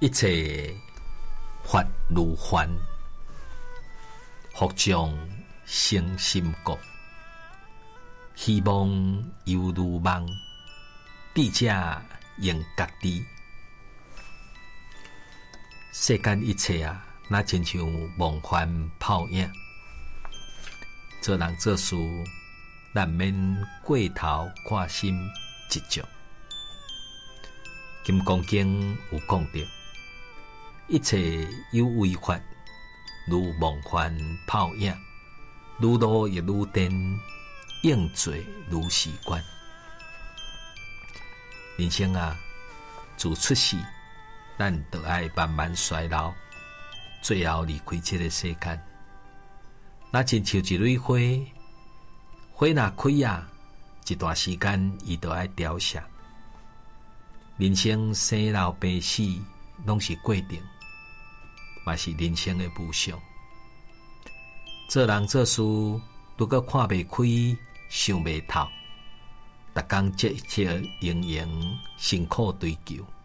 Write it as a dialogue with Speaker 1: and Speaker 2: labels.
Speaker 1: 一切法如幻，福将生心国。希望犹如梦，智者用觉知。世间一切啊，那亲像梦幻泡影。做人做事，难免过头挂心执着。金刚经有讲到，一切有为法，如梦幻泡影，愈多亦愈颠，应做如是观。人生啊，自出世，咱就要慢慢衰老，最后离开这个世间。那亲像一蕊花，花若开啊，一段时间伊就要凋谢。人生生老病死，拢是过程，嘛是人生的无常。做人做事，如果看袂开，想袂透，逐工积极营营，辛苦追求，